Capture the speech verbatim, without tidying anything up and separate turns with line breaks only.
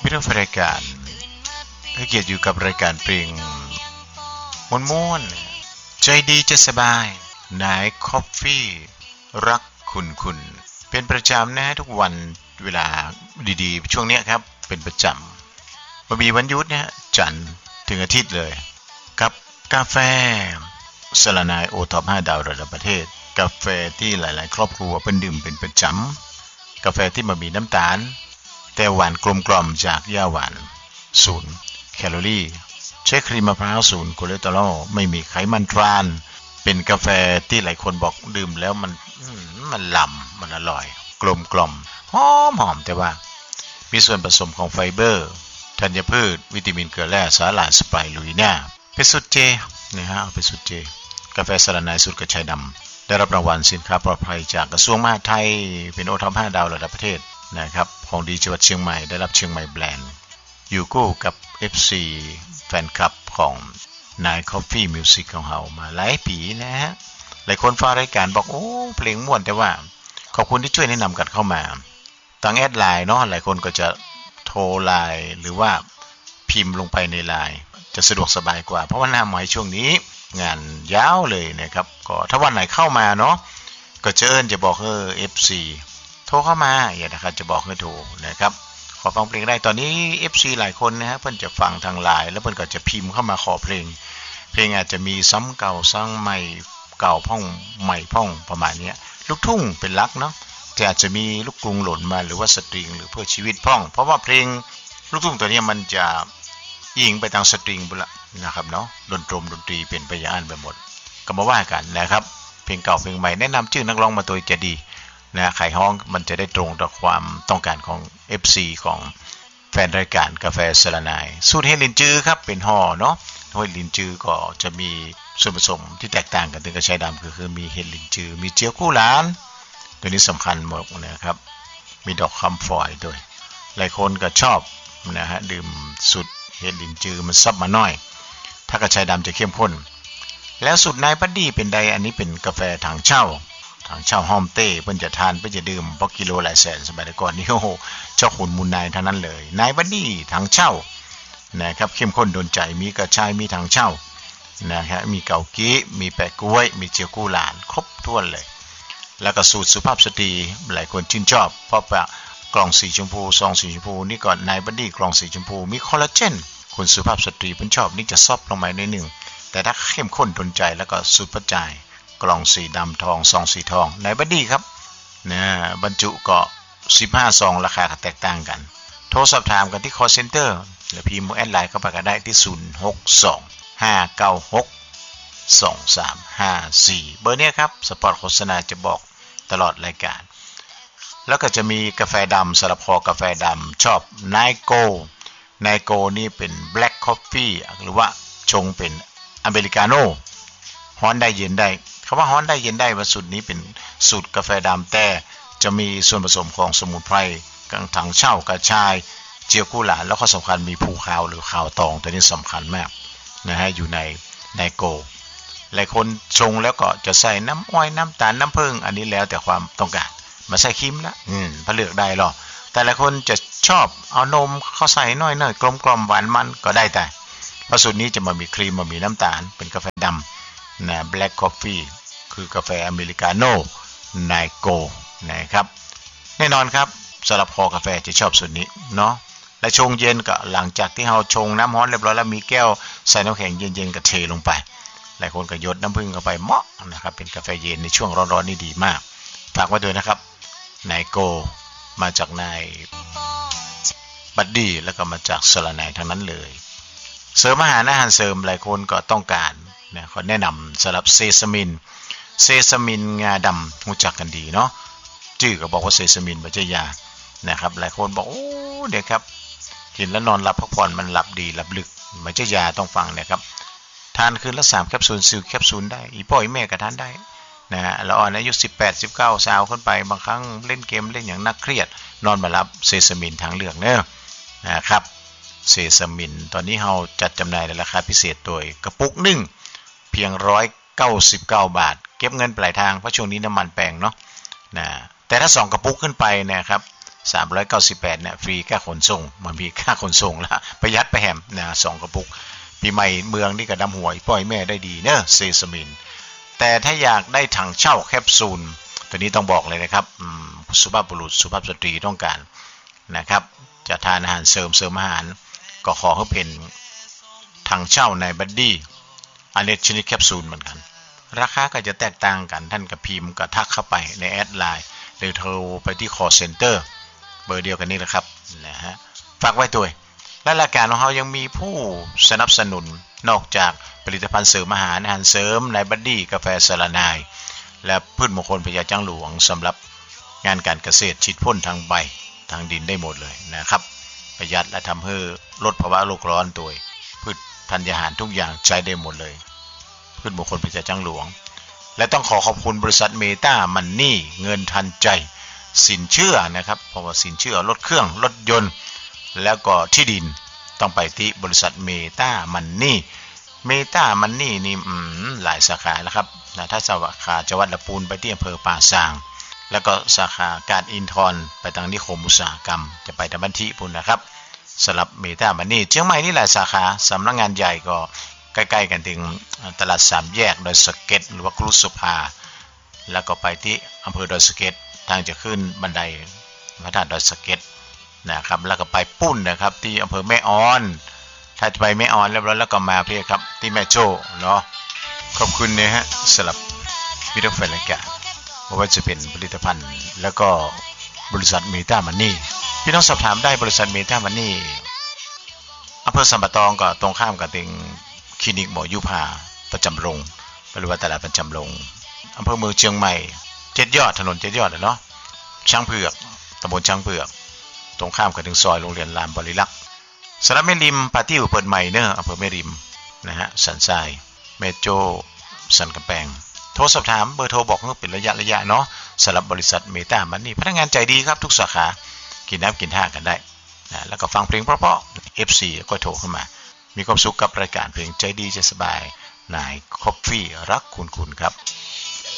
พี่น้องรายการให้เกียรติอยู่กับรายการเพลงม่วนๆใจดีจะสบายนายคอฟฟี่รักคุณคุณเป็นประจำนะทุกวันเวลาดีๆช่วงนี้ครับเป็นประจำมามีวันหยุดนะจันทร์ถึงอาทิตย์เลยกับกาแฟสลานายโอท็อปห้าดาวระดับประเทศกาแฟที่หลายๆครอบครัวเป็นดื่มเป็นประจำกาแฟที่มามีน้ำตาลแต่หวานกลมกล่อมจากหญ้าหวานศูนย์แคลอรี่ใช้ครีมมะพร้าวศูนย์คอเลสเตอรอลไม่มีไขมันทรานเป็นกาแฟที่หลายคนบอกดื่มแล้วมันมันล้ำมันอร่อยกลมกล่อมหอมหอมแต่ว่ามีส่วนผสมของไฟเบอร์ธัญพืชวิตามินเกลือแร่สาหร่ายสไปรูลิน่าเป็นสูตรเจนะฮะเอาเป็นสูตรเจกาแฟสลานายสูตรกระชายดำได้รับรางวัลสินค้าปลอดภัยจากกระทรวงมหาดไทยเป็นโอท็อปห้าดาวระดับประเทศนะครับของดีจังหวัดเชียงใหม่ได้รับเชียงใหม่แบรนด์อยู่คู่กับ เอฟ ซี แฟนคลับของนาย Coffee Music ของเรามาหลายปีนะฮะหลายคนฟังรายการบอกโอ้เพลงม่วนแต่ว่าขอบคุณที่ช่วยแนะนำกันเข้ามาทางแอดไลน์เนาะหลายคนก็จะโทรไลน์หรือว่าพิมพ์ลงไปในไลน์จะสะดวกสบายกว่าเพราะว่าหน้าหมายช่วงนี้งานยาวเลยนะครับก็ถ้าวันไหนเข้ามาเนาะก็เชิญจะบอกเออ เอฟ ซี โทรเข้ามาอย่านะครับจะบอกให้โทรนะครับขอฟังเพลงได้ตอนนี้ เอฟ ซี หลายคนนะฮะเพิ่นจะฟังทางไลน์แล้วเพิ่นก็จะพิมพ์เข้ามาขอเพลงเพลงอาจจะมีซ้ำเก่าซ้ำใหม่เก่าพ่องใหม่พ่องประมาณนี้ลูกทุ่งเป็นหลักเนาะแต่อาจจะมีลูกกรุงหล่นมาหรือว่าสตริงหรือเพื่อชีวิตพ่องเพราะว่าเพลงลูกทุ่งตัวนี้มันจะยิงไปทางสตริงบุละนะครับเนาะดนตรีดนตรีเป็นไปอย่างนั้นไปหมดก็มาว่ากันนะครับเพลงเก่าเพลงใหม่แนะนำชื่อนักร้องมาตัวจะดีนะไขห้องมันจะได้ตรงต่อความต้องการของ เอฟ ซี ของแฟนรายการกาแฟสลานายสูตรเฮลินจือครับเป็นห่อเนาะห้วยลินจือก็จะมีส่วนผสมที่แตกต่างกันถึงกระชายดำก็คือมีเฮลินจือมีเจียวกู้หลานตัวนี้สำคัญหมดนะครับมีดอกคำฝอยด้วยหลายคนก็ชอบนะฮะดื่มสูตรเฮลินจือมันซับมาหน่อยถ้ากระชายดำจะเข้มข้นแล้วสูตรนายบัดดี้เป็นใดอันนี้เป็นกาแฟถังเช่าทางเช่าห้อมเต้เพิ่นจะทานเพิ่นจะดื่มเพราะกิโลหลายแสนสมัยก่อนนี่โอ้โหเจ้าขุนมูลนายทั้งนั้นเลยนายบัดดี้ทางเช่านะครับเข้มข้นโดนใจมีกระชายมีทางเช่านะฮะมีเกากี้มีแปะกล้วยมีเจียวกู้หลานครบถ้วนเลยแล้วก็สูตรสุภาพสตรีหลายคนชื่นชอบเพราะว่ากล่องสีชมพูซองสีชมพูนี่ก่อนนายบัดดี้กล่องสีชมพูมีคอลลาเจนคนสุภาพสตรีเพิ่นชอบนี่จะซอบลงมาหน่อยนึงแต่ถ้าเข้มข้นโดนใจแล้วก็สูตรประจายกล่องสีดำทองซองสีทองนายบัดดี้ครับนะบรรจุก็สิบห้าซองราคาแตกต่างกันโทรสอบถามกันที่ call center หรือพิมพ์แอดไลน์เข้าไปก็ได้ที่ศูนย์ หก สอง ห้า เก้า หก สอง สาม ห้า สี่เบอร์นี้ครับสปอตโฆษณาจะบอกตลอดรายการแล้วก็จะมีกาแฟดำสำหรับคอกาแฟดำชอบไนโกไนโกนี่เป็น black coffee หรือว่าชงเป็นอเมริกาโน่ฮ้อนได้เย็นได้คำว่าฮ้อนได้เย็นได้ว่าสูตรนี้เป็นสูตรกาแฟดำแต่จะมีส่วนผสมของสมุนไพรกังถังเช่ากระชายเจียวกู้หลานแล้วก็สำคัญมีภูขาวหรือขาวตองตัวนี้สำคัญมากนะฮะอยู่ในไนโกหลายคนชงแล้วก็จะใส่น้ำอ้อยน้ำตาลน้ำผึ้งอันนี้แล้วแต่ความต้องการมาใส่ครีมละอืมพอเลือกได้หรอแต่หลายคนจะชอบเอานมเข้าใส่น้อยๆกลมๆหวานมันก็ได้แต่เพราะสูตรนี้จะมามีครีมมามีน้ำตาลเป็นกาแฟดำนะ Black Coffee คือกาแฟอเมริกาโน่ไนโกนะครับแน่นอนครับสำหรับคอกาแฟจะชอบสูตรนี้เนาะและชงเย็นก็หลังจากที่เราชงน้ำร้อนเรียบร้อยแล้วมีแก้วใส่น้ำแข็งเย็นๆก็เทลงไปหลายคนก็หยดน้ำผึ้งเข้าไปเหมาะนะครับเป็นกาแฟเย็นในช่วงร้อนๆนี่ดีมากฝากไว้ด้วยนะครับไนโกมาจากนายบัดดี้แล้วก็มาจากสลานายทั้งนั้นเลยเสริมอาหารอาหารเสริมหลายคนก็ต้องการนะเขาแนะนำสำหรับเซซามินเซซามินงาดำรู้จักกันดีเนาะชื่อก็บอกว่าเซซามินปัจจัยยานะครับหลายคนบอกโอ้เด็กครับกินแล้วนอนหลับพักผ่อนมันหลับดีหลับลึกปัจจัยยาต้องฟังนะครับทานคืนละสามแคปซูลซิลแคปซูลได้อีพ่ออีแม่ก็ทานได้นะฮะแล้วอ่อนอายุสิบแปด สิบเก้าสาวขึ้นไปบางครั้งเล่นเกมเล่นอย่างนักเครียดนอนมารับเซซามินทางเลือกเนอะนะครับเซซามินตอนนี้เราจัดจำหน่ายในราคาพิเศษโดยกระปุกหนึ่งเพียงหนึ่งร้อยเก้าสิบเก้าบาทเก็บเงินปลายทางเพราะช่วงนี้น้ำมันแพงเนาะนะแต่ถ้าสองกระปุกขึ้นไปนะครับสามร้อยเก้าสิบแปดเนี่ยฟรีค่าขนส่งมันมีค่าขนส่งละประหยัดไปแหมนะสองกระปุกปีใหม่เมืองนี่ก็ดำหัวปล่อยแม่ได้ดีเนอะเซซามินแต่ถ้าอยากได้ถังเช่าแคปซูลตัวนี้ต้องบอกเลยนะครับสุภาพบุรุษสุภาพสตรีต้องการนะครับจะทานอาหารเสริมเสริมอาหารก็ขอให้เป็นถังเช่าในบัดดี้อันนี้ชนิดแคปซูลเหมือนกันราคาก็จะแตกต่างกันท่านกับพิมพ์ก็ทักเข้าไปในแอดไลน์หรือโทรไปที่ call center เบอร์เดียวกันนี่แหละครับนะฮะฝากไว้ด้วยและรายการของเรายังมีผู้สนับสนุนนอกจากผลิตภัณฑ์เสริมอาหารอาหารเสริมในบัดดี้กาแฟสารนายและพืชมงคลพญาจังหลวงสำหรับงานการเกษตรฉีดพ่นทางใบทางดินได้หมดเลยนะครับประหยัดและทำให้ลดภาวะโลกร้อนตัวพืชธัญญาหารทุกอย่างใช้ได้หมดเลยพืชมงคลพญาจังหลวงและต้องขอขอบคุณบริษัทเมตามันนี่เงินทันใจสินเชื่อนะครับเพราะว่าสินเชื่อรถเครื่องรถยนต์แล้วก็ที่ดินต้องไปที่บริษัทเมตามันนี่เมตามันนี่นี่หลายสาขาแล้วครับนะถ้าสาขาจังหวัดลำพูนไปที่อำเภอป่าซางแล้วก็สาขาการอินทรไปทางนิคมอุตสาหกรรมจะไปทางบันทิพุ่นนะครับสำหรับเมตามันนี่เชียงใหม่นี่หลายสาขาสำนักงานใหญ่ก็ใกล้ๆกันถึงตลาดสามแยกดอยสะเก็ดหรือว่าครุสุภาแล้วก็ไปที่อำเภอดอยสะเก็ดทางจะขึ้นบันไดพระธาตุดอยสะเก็ดนะครับแล้วก็ไปปุ้นนะครับที่อำเภอแม่ออนถ้าจะไปแม่ออนแล้วแล้วก็มาเพี่ครับที่แม่โจ้เนาะขอบคุณนะฮะสำหรับวิดีโอแฟนรายการไม่ว่าจะเป็นผลิตภัณฑ์แล้วก็บริษัทเมตามันนี่พี่น้องสอบถามได้บริษัทเมตามันนี่อำเภอสัมปะตองก็ตรงข้ามกับติงคลินิกหมอยุพาประจำโรงหรือว่าตลาดประจำโรงอำเภอเมืองเชียงใหม่เจ็ดยอดถนนเจ็ดยอดเนาะช้างเผือกตำบลช้างเผือกตรงข้ามกับถึงซอยโรงเรียนลามบริลักษ์สระแม่ริมปาติ้วเปิดใหม่เนอะอำเภอแม่ริมนะฮะสันทรายแม่โจ้สันกำแพงโทรสอบถามเบอร์โทรบอกว่าเป็นระยะระยะเนาะสำหรับบริษัทเมตามันนี่พนักงานใจดีครับทุกสาขากินน้ำกินท่ากันได้นะแล้วก็ฟังเพลงเพราะๆ เอฟ ซี ก็โทรเข้ามามีความสุขกับรายการเพลงใจดีใจสบายนายคอฟฟี่รักคุณคุณครับ